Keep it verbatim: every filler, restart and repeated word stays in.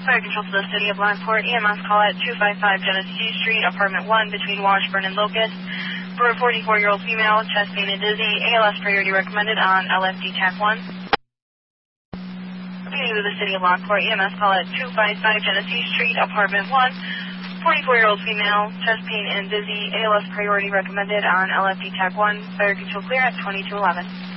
Fire control to the city of Lockport. E M S call at two five five Genesee Street, apartment one, between Washburn and Locust. For a forty-four-year-old female, chest pain and dizzy. A L S priority recommended on L F D T A C one. Beginning to the city of Lockport. E M S call at two five five Genesee Street, apartment one. forty-four-year-old female, chest pain and dizzy. A L S priority recommended on L F D T A C one. Fire control clear at twenty-two eleven.